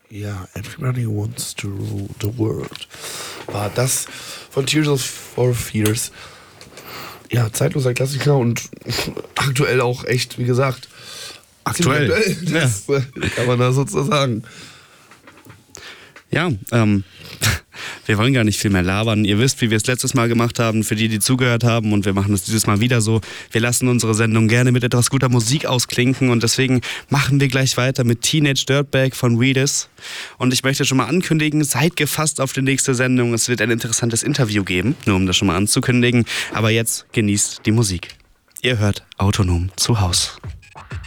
Ja, Everybody Wants to Rule the World. War das von Tears for Fears. Ja, zeitloser Klassiker und aktuell auch echt, wie gesagt, aktuell. Das kann man da sozusagen sagen. Ja, wir wollen gar nicht viel mehr labern. Ihr wisst, wie wir es letztes Mal gemacht haben, für die zugehört haben, und wir machen es dieses Mal wieder so. Wir lassen unsere Sendung gerne mit etwas guter Musik ausklinken, und deswegen machen wir gleich weiter mit Teenage Dirtbag von Wheatus. Und ich möchte schon mal ankündigen, seid gefasst auf die nächste Sendung. Es wird ein interessantes Interview geben, nur um das schon mal anzukündigen. Aber jetzt genießt die Musik. Ihr hört Autonom zu Haus.